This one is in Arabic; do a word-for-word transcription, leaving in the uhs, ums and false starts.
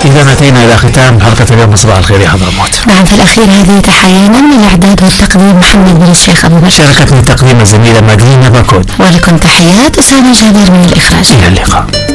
إذا أتينا إلى ختام حلقة اليوم من صباح الخير يا حضرموت. نعم، في الأخير هذه تحيينا من الإعداد والتقديم محمد بن الشيخ أبو بكر، شاركتني تقديم الزميلة مدينة باكود، ولكم تحيات أسامة جابر من الإخراج. إلى اللقاء.